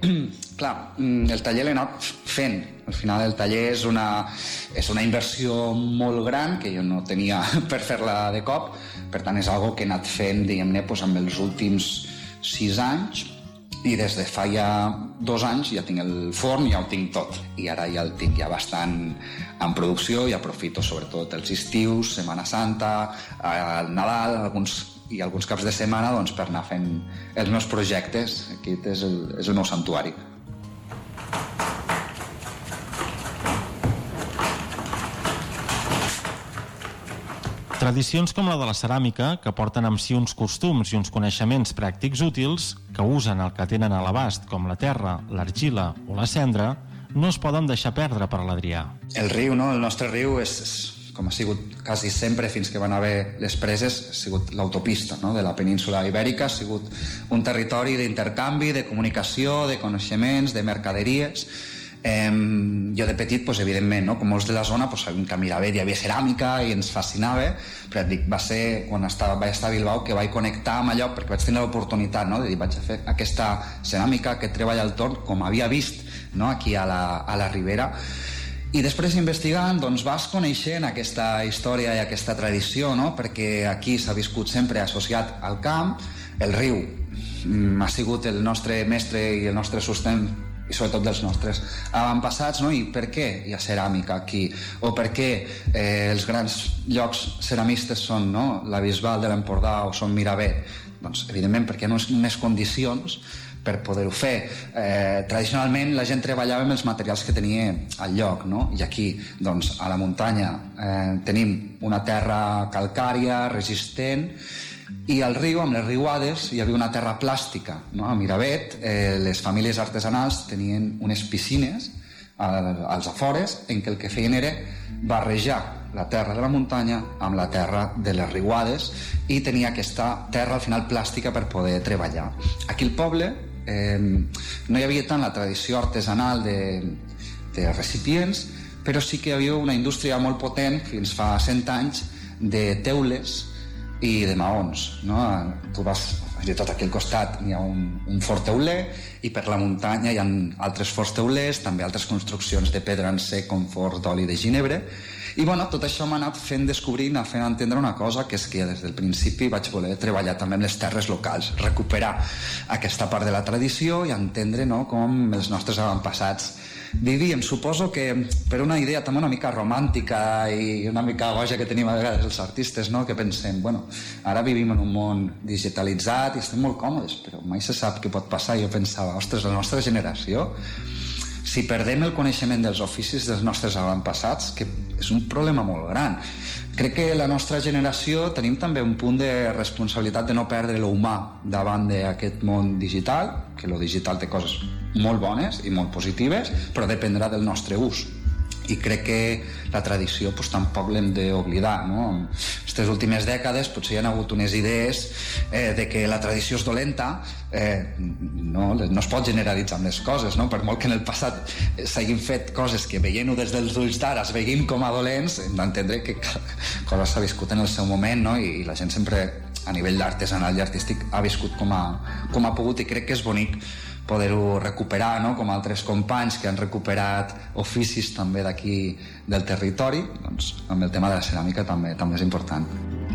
Clar, el taller l'he anat fent. Al final el taller és una inversió molt gran que jo no tenia per fer-la de cop, per tant és algo que he anat fent, diguem-ne, amb els últims 6 anys, i des de fa ja 2 anys ja tinc el forn, ja ho tinc tot, i ara ja el tinc ja bastant en producció, i aprofito sobretot els estius, Setmana Santa, el Nadal, alguns caps de setmana, doncs, per anar fent els meus projectes. Aquest és el meu santuari. Tradicions com la de la ceràmica, que porten amb si uns costums i uns coneixements pràctics útils, que usen el que tenen a l'abast, com la terra, l'argila o la cendra, no es poden deixar perdre per l'Adrià. El riu, no? El nostre riu com ha sigut quasi sempre fins que van haver les preses, ha sigut l'autopista, no? De la península ibèrica, ha sigut un territori d'intercanvi, de comunicació, de coneixements, de mercaderies. Jo de petit, evidentment, no? Com molts de la zona, sabíem que a Miravet hi havia ceràmica i ens fascinava, però et dic, va ser quan vaig estar a Bilbao que vaig connectar amb allò, perquè vaig tenir l'oportunitat, no? De dir, vaig a fer aquesta ceràmica, aquest treball al torn, com havia vist, no? Aquí a la Ribera. I després, investigant, doncs vas coneixent aquesta història i aquesta tradició, no? Perquè aquí s'ha viscut sempre associat al camp. El riu ha sigut el nostre mestre i el nostre sostén, i sobretot dels nostres avantpassats, no? I per què hi ha ceràmica aquí? O per què els grans llocs ceramistes són, no? La Bisbal de l'Empordà o són Miravet? Doncs, evidentment, perquè no és unes condicions per poder-ho fer. Tradicionalment la gent treballava amb els materials que tenia al lloc, no? I aquí, doncs, a la muntanya tenim una terra calcària, resistent, i al riu, amb les riuades, hi havia una terra plàstica, no? A Miravet les famílies artesanals tenien unes piscines als afores en què el que feien era barrejar la terra de la muntanya amb la terra de les riuades, i tenia aquesta terra al final plàstica per poder treballar. Aquí al poble no hi havia tant la tradició artesanal de recipients, però sí que hi havia una indústria molt potent fins fa 100 anys de teules i de maons, no? Tu vas fins i tot aquí al costat hi ha un fort teuler, i per la muntanya hi ha altres forts teulers, també altres construccions de pedra en sec com forts d'oli de ginebre. I bueno, tot això m'ha anat fent descobrir, anat fent entendre una cosa, que és que des del principi vaig voler treballar també amb les terres locals, recuperar aquesta part de la tradició i entendre, no, com els nostres avantpassats vivíem. Suposo que per una idea també una mica romàntica i una mica boja que tenim a vegades els artistes, no? Que pensem, bueno, ara vivim en un món digitalitzat i estem molt còmodes, però mai se sap què pot passar. Jo pensava, ostres, la nostra generació, si perdem el coneixement dels oficis dels nostres avantpassats, que és un problema molt gran. Crec que la nostra generació tenim també un punt de responsabilitat de no perdre l'humà davant d'aquest món digital, que lo digital té coses molt bones i molt positives, però dependrà del nostre ús. I crec que la tradició tampoc l'hem d'oblidar, no? En aquestes últimes dècades potser hi ha hagut unes idees de que la tradició és dolenta, no es pot generalitzar amb les coses, no? Per molt que en el passat s'hagin fet coses que veient-ho des dels ulls d'ara es veguin com a dolents, hem d'entendre que cada cosa s'ha viscut en el seu moment, no? I la gent sempre a nivell artesanal i artístic ha viscut com ha pogut, i crec que és bonic poder-ho recuperar, no? Com altres companys que han recuperat oficis també d'aquí del territori, doncs amb el tema de la ceràmica també és important.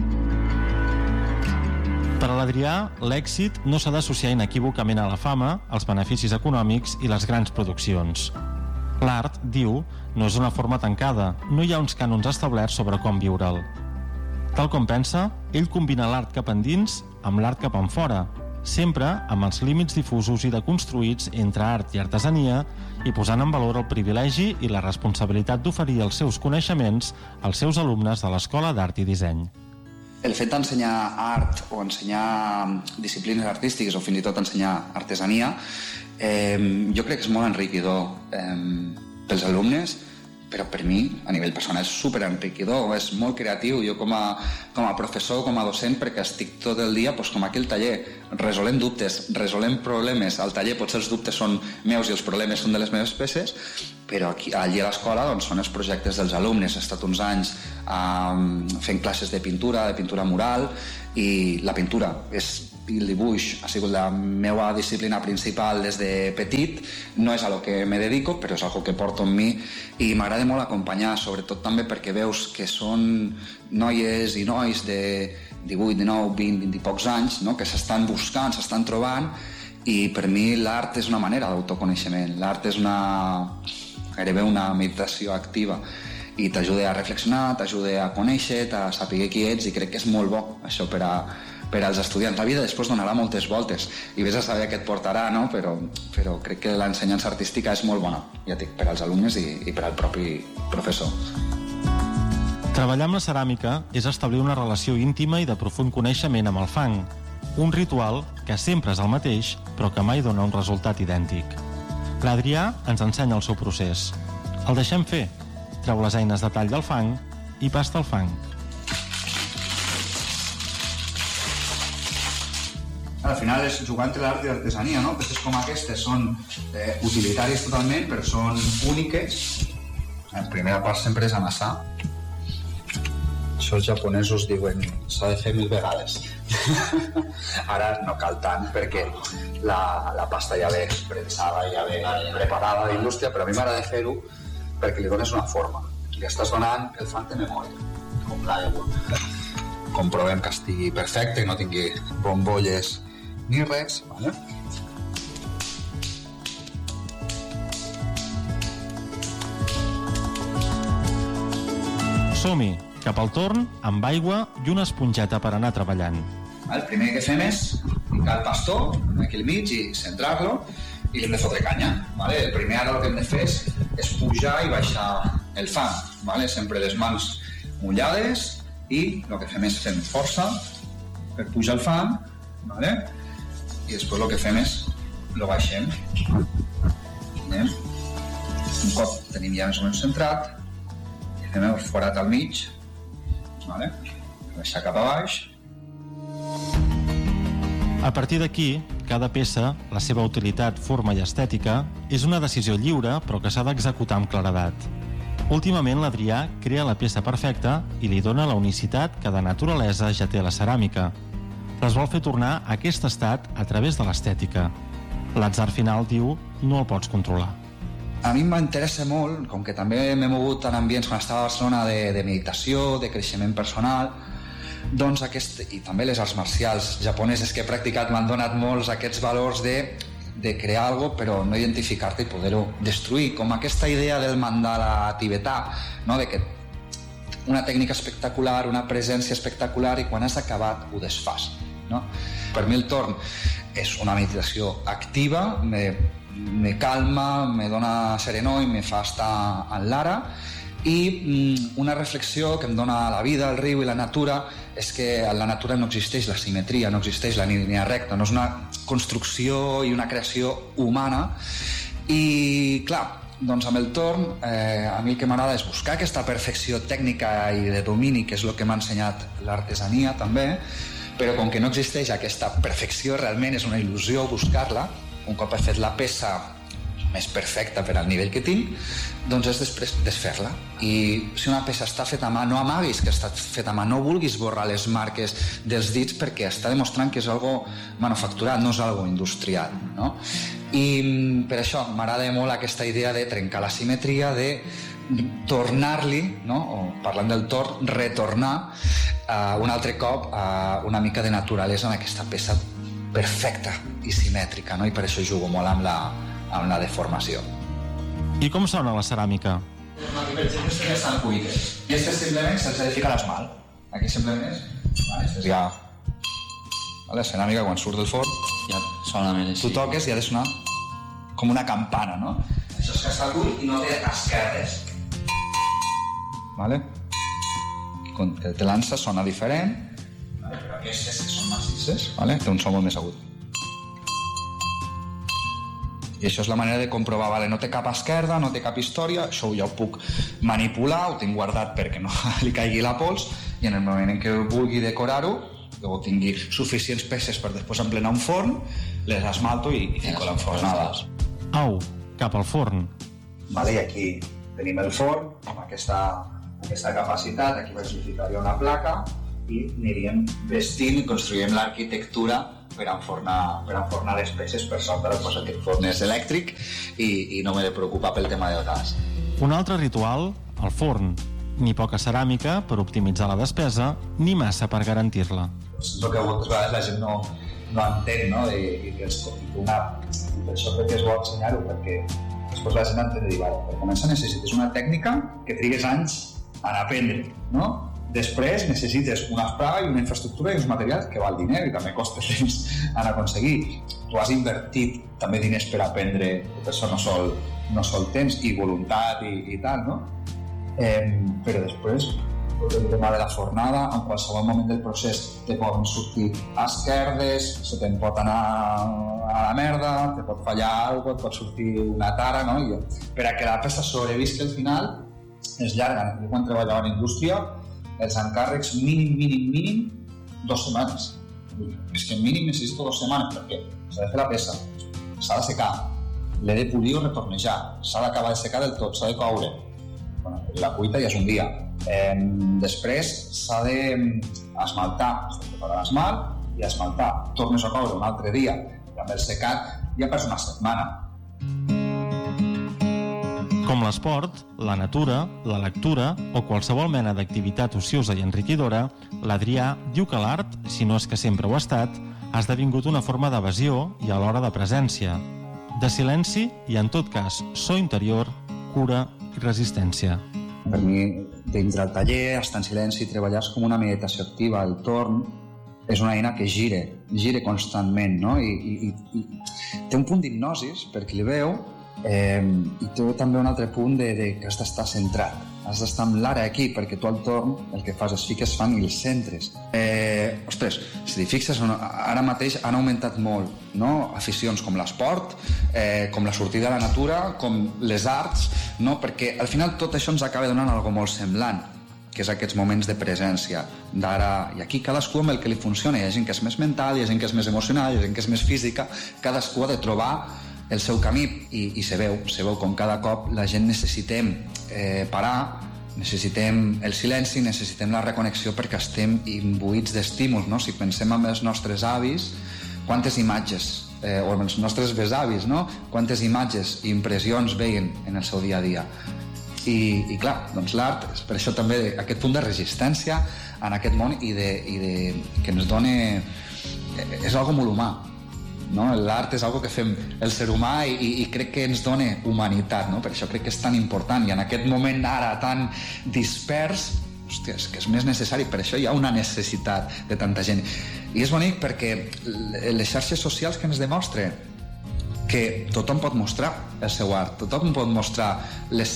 Per a l'Adrià, l'èxit no s'ha d'associar inequívocament a la fama, als beneficis econòmics i les grans produccions. L'art, diu, no és una forma tancada, no hi ha uns cànons establerts sobre com viure'l. Tal com pensa, ell combina l'art cap endins amb l'art cap enfora, sempre amb els límits difusos i deconstruïts entre art i artesania, i posant en valor el privilegi i la responsabilitat d'oferir els seus coneixements als seus alumnes de l'Escola d'Art i Disseny. El fet d'ensenyar art o ensenyar disciplines artístiques o fins i tot ensenyar artesania jo crec que és molt enriquidor pels alumnes, però per mi, a nivell personal, és superenriquidor, és molt creatiu. Jo com a professor, com a docent, perquè estic tot el dia com aquí al taller, resolent dubtes, resolent problemes. Al taller potser els dubtes són meus i els problemes són de les meves peces, però allí a l'escola són els projectes dels alumnes. He estat uns anys fent classes de pintura mural, I la pintura i el dibuix ha sigut la meva disciplina principal des de petit. No és a lo que me dedico, però és algo que porto en mi i m'agrada molt acompanyar, sobretot també perquè veus que són noies i nois de 18, 19, 20, 20 i pocs anys, no? Que s'estan buscant, s'estan trobant, i per mi l'art és una manera d'autoconeixement. L'art és gairebé una meditació activa i t'ajuda a reflexionar, t'ajuda a conèixer, a saber qui ets, i crec que és molt bo això per als estudiants. La vida després donarà moltes voltes i vés a saber què et portarà, no? Però crec que l'ensenyança artística és molt bona, ja dic, per als alumnes i per al propi professor. Treballar amb la ceràmica és establir una relació íntima i de profund coneixement amb el fang, un ritual que sempre és el mateix, però que mai dona un resultat idèntic. L'Adrià ens ensenya el seu procés. El deixem fer. Treu les eines de tall del fang i pasta el fang. Al final és jugar entre l'art i l'artesania, no? Peces com aquestes són utilitàries totalment, però són úniques. La primera part sempre és amassar. Això els japonesos diuen s'ha de fer 1000 vegades. Ara no cal tant perquè la pasta ja ve prensada, ja ve preparada a la indústria, però a mi m'agrada fer-ho perquè li dones una forma. Li estàs donant el fang de memòria, com l'aigua. Comprovem que estigui perfecte, que no tingui bombolles ni res, vale? Som-hi, cap al torn, amb aigua i una esponjeta per anar treballant. El primer que fem és ficar el pastó aquí al mig i centrar-lo i l'hem de fotre canya. Vale? El primer ara el que hem de fer és pujar i baixar el fang. Vale? Sempre les mans mullades i el que fem és fem força per pujar el fang, vale? I després el que fem és lo baixem. Anem. Un cop tenim ja més o menys centrat, fem el forat al mig, vale? Baixar cap a baix. A partir d'aquí, cada peça, la seva utilitat, forma i estètica, és una decisió lliure però que s'ha d'executar amb claredat. Últimament l'Adrià crea la peça perfecta i li dona la unicitat que de naturalesa ja té la ceràmica. Les vol fer tornar a aquest estat a través de l'estètica. L'atzar final, diu, no el pots controlar. A mi m'interessa molt, com que també m'he mogut en ambients quan estava a Barcelona de meditació, de creixement personal, doncs i també les arts marcials japoneses que he practicat m'han donat molts aquests valors de crear alguna cosa però no identificar-te i poder-ho destruir, com aquesta idea del mandala tibetà, no? De que una tècnica espectacular, una presència espectacular i quan has acabat ho desfas, no? Per mi el torn és una meditació activa, me calma, me dona serenor i me fa estar en l'ara, i una reflexió que em dona la vida, el riu i la natura és que en la natura no existeix la simetria, no existeix la línia recta, no és una construcció i una creació humana. I clar, doncs amb el torn a mi el que m'agrada és buscar aquesta perfecció tècnica i de domini, que és el que m'ha ensenyat l'artesania també, però com que no existeix aquesta perfecció, realment és una il·lusió buscar-la. Un cop he fet la peça més perfecta per al nivell que tinc, doncs és després desfer-la. I si una peça està feta a mà, no amaguis que està feta a mà, no vulguis borrar les marques dels dits perquè està demostrant que és algo manufacturat, no és algo industrial, no? I per això m'agrada molt aquesta idea de trencar la simetria, de tornar-li, no? O parlant del torn, retornar un altre cop a una mica de naturalesa en aquesta peça perfecta i simètrica, no? I per això jugo molt amb la deformació. I com sona la ceràmica? Aquí, per exemple, ja estan cuites. I aquestes simplement se'ls ha de ficar l'esmalt. Aquí simplement és... Vale, ja... La ceràmica, quan surt del forn, ja sona més. Tu toques i ha de sonar com una campana, no? Això és que està cuit i no té esquerdes. Vale? Quan te lança sona diferent. Vale, però aquestes que són massisses, vale? Té un so molt més agut. I això és la manera de comprovar, vale, no té cap esquerda, no té cap història, això ja ho puc manipular, ho tinc guardat perquè no li caigui la pols, i en el moment en què vulgui decorar-ho, o tingui suficients peces per després emplenar un forn, les esmalto i fico l'enfornades. Au, cap al forn. Vale, i aquí tenim el forn, amb aquesta capacitat, aquí vaig ficar una placa, i aniríem vestint i construiríem l'arquitectura per enfornar les peces. Per sort ara pues, aquest forn és elèctric i no m'he de preocupar pel tema del gas. Un altre ritual, el forn. Ni poca ceràmica per optimitzar la despesa, ni massa per garantir-la. És el que moltes vegades la gent no entén, no? I per això crec que és bo ensenyar-ho, perquè després la gent entén de dir, per començar necessites una tècnica que trigues anys en aprendre, no? Després necessites una espraga i una infraestructura i uns materials que val diner i també costa temps en aconseguir. Tu has invertit també diners per aprendre, per això no sol temps i voluntat i tal, no? Però després el tema de la fornada, en qualsevol moment del procés te poden sortir esquerdes, se te'n pot anar a la merda, te pot fallar alguna cosa, et pot sortir una tara, no? I per a que la peça sobrevisqui al final és llarga. Jo quan treballava en indústria, els encàrrecs mínim 2 setmanes. És que mínim necessito 2 setmanes perquè s'ha de fer la peça, s'ha de secar, l'he de polir o retornejar, s'ha d'acabar de secar del tot, s'ha de coure. Bueno, la cuita ja és un dia. Després s'ha d'esmaltar, s'ha de preparar l'esmalt i esmaltar. Tornes a coure un altre dia i amb el secat ja perds una setmana. Com l'esport, la natura, la lectura o qualsevol mena d'activitat ociosa i enriquidora, l'Adrià diu que l'art, si no és que sempre ho ha estat, ha esdevingut una forma d'evasió i alhora de presència, de silenci i, en tot cas, so interior, cura i resistència. Per mi, dins del taller, estar en silenci i treballar és com una meditació activa. El torn és una eina que gira constantment, no? I té un punt d'hipnosis, per qui li veu, i té també un altre punt que has d'estar centrat, has d'estar amb l'ara aquí, perquè tu al torn el que fas és fiques fang i els centres. Ostres, si t'hi fixes, ara mateix han augmentat molt, no? Aficions com l'esport, com la sortida a la natura, com les arts, no? Perquè al final tot això ens acaba donant algo molt semblant, que és aquests moments de presència, d'ara i aquí, cadascú amb el que li funciona. Hi ha gent que és més mental, hi ha gent que és més emocional, hi ha gent que és més física, cadascú ha de trobar el seu camí i se veu com cada cop la gent necessitem parar, necessitem el silenci, necessitem la reconnexió perquè estem imbuïts d'estímuls, no? Si pensem en els nostres avis, quantes imatges, o en els nostres besavis, no? Quantes imatges i impressions veien en el seu dia a dia. I clar, doncs l'art és per això també aquest punt de resistència en aquest món i que ens dona... és algo molt humà. No? L'art és algo que fem el ser humà i crec que ens dona humanitat, no? Per això crec que és tan important i en aquest moment ara tan dispers, hòstia, és que és més necessari, per això hi ha una necessitat de tanta gent. I és bonic perquè les xarxes socials que ens demostren que tothom pot mostrar el seu art, tothom pot mostrar les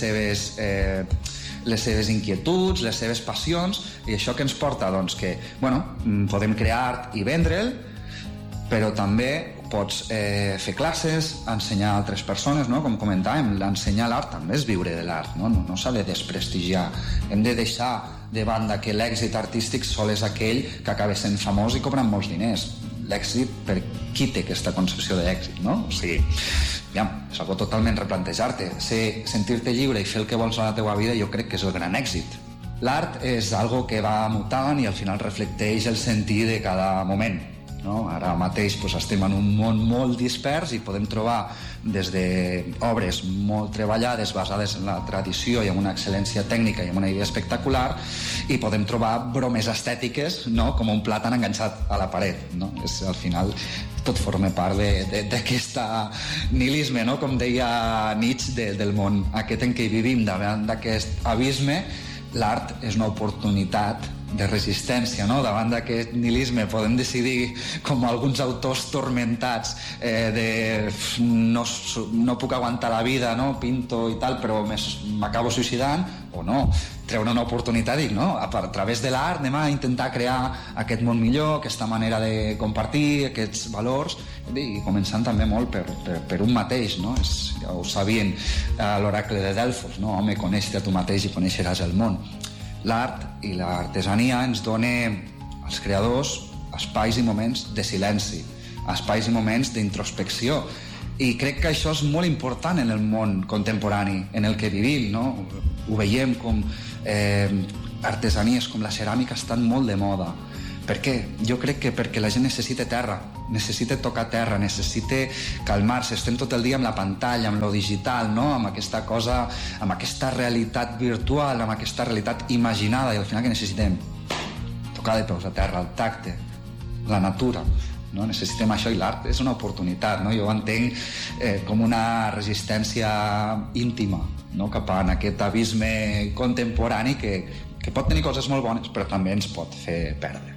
seves inquietuds, les seves passions, i això que ens porta, doncs, que, bueno, podem crear art i vendre'l, però també pots fer classes, ensenyar a altres persones, no? Com comentàvem, l'ensenyar l'art també és viure de l'art, no s'ha de desprestigiar. Hem de deixar de banda que l'èxit artístic sol és aquell que acaba sent famós i cobrant molts diners. L'èxit, per qui té aquesta concepció d'èxit, no? O sigui, és algo totalment replantejar-te. Sentir-te lliure i fer el que vols a la teua vida jo crec que és el gran èxit. L'art és algo que va mutant i al final reflecteix el sentir de cada moment. No? Ara mateix estem en un món molt dispers i podem trobar des d'obres molt treballades basades en la tradició i en una excel·lència tècnica i en una idea espectacular i podem trobar bromes estètiques, no? Com un plàtan enganxat a la paret, no? Al final tot forma part d'aquest nihilisme, no? Com deia Nietzsche, del món aquest en què vivim, davant d'aquest abisme. L'art és una oportunitat de resistència, no? Davant d'aquest nihilisme podem decidir, com alguns autors tormentats, de no puc aguantar la vida, no? Pinto i tal, però m'acabo suïcidant, o no, treure una oportunitat i no, a través de l'art anem a intentar crear aquest món millor, aquesta manera de compartir aquests valors, i començant també molt per un mateix, no? Ja ho sabien a l'oracle de Delfos, no? Home, coneix-te a tu mateix i coneixeràs el món. L'art i l'artesania ens dona als creadors espais i moments de silenci, espais i moments d'introspecció, i crec que això és molt important en el món contemporani en el que vivim, no? Ho veiem com artesanies com la ceràmica estan molt de moda. Per què? Jo crec que perquè la gent necessita terra, necessita tocar terra, necessita calmar-se. Estem tot el dia amb la pantalla, amb lo digital, no? Amb aquesta cosa, amb aquesta realitat virtual, amb aquesta realitat imaginada, i al final que necessitem? Tocar de peus a terra, el tacte, la natura. No? Necessitem això, i l'art és una oportunitat, no? Jo ho entenc com una resistència íntima, no? Cap a aquest abisme contemporani que pot tenir coses molt bones, però també ens pot fer perdre.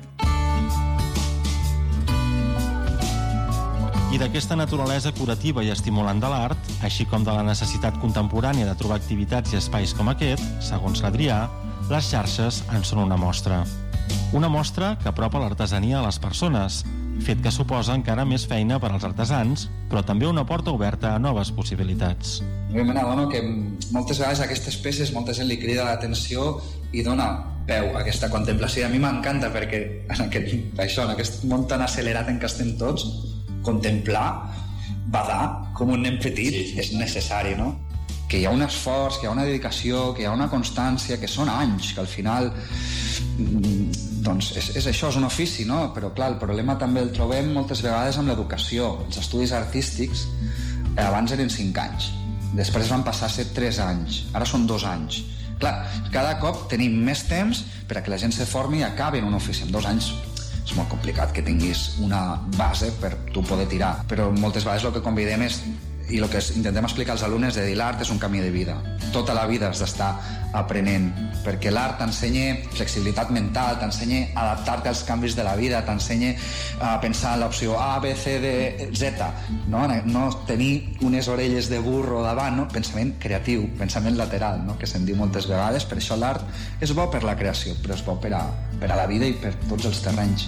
I d'aquesta naturalesa curativa i estimulant de l'art, així com de la necessitat contemporània de trobar activitats i espais com aquest, segons l'Adrià, les xarxes en són una mostra. Una mostra que apropa l'artesania a les persones, fet que suposa encara més feina per als artesans, però també una porta oberta a noves possibilitats. Jo m'adono que moltes vegades aquestes peces molta gent li crida l'atenció i dona peu a aquesta contemplació. I a mi m'encanta perquè en aquest món tan accelerat en què estem tots, contemplar, badar, com un nen petit, és necessari, no? Que hi ha un esforç, que hi ha una dedicació, que hi ha una constància, que són anys, que al final doncs és això, és un ofici, no? Però clar, el problema també el trobem moltes vegades amb l'educació. Els estudis artístics abans eren 5 anys, després van passar a ser 3 anys, ara són 2 anys. Clar, cada cop tenim més temps per a que la gent se formi i acabi en un ofici. En 2 anys és molt complicat que tinguis una base per tu poder tirar, però moltes vegades el que convidem és, i el que intentem explicar als alumnes, de dir l'art és un camí de vida. Tota la vida has d'estar aprenent, perquè l'art t'ensenya flexibilitat mental, t'ensenya a adaptar-te als canvis de la vida, t'ensenya a pensar en l'opció A, B, C, D, Z, no tenir unes orelles de burro davant, no? Pensament creatiu, pensament lateral, no? Que se'n diu moltes vegades. Per això l'art és bo per la creació, però és bo per a la vida i per tots els terrenys.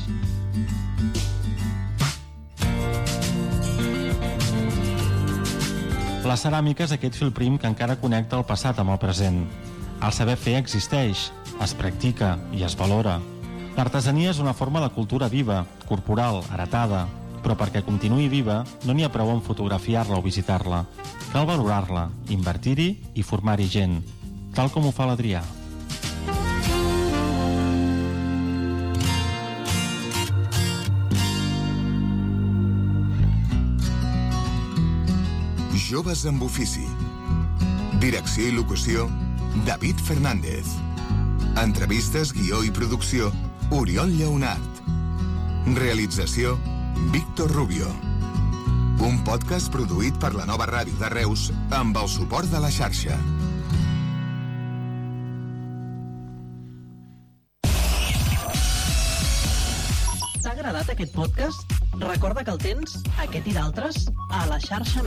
La ceràmica és aquest fil prim que encara connecta el passat amb el present. El saber fer existeix, es practica i es valora. L'artesania és una forma de cultura viva, corporal, heretada, però perquè continuï viva no n'hi ha prou en fotografiar-la o visitar-la. Cal valorar-la, invertir-hi i formar-hi gent, tal com ho fa l'Adrià. Joves amb ofici. Direcció i locució, David Fernández. Entrevistes, guió i producció, Oriol Lleonart. Realització, Víctor Rubio. Un podcast produït per la Nova Ràdio de Reus amb el suport de la xarxa. T'ha agradat aquest podcast? Recorda que el tens, aquest i d'altres, a la xarxa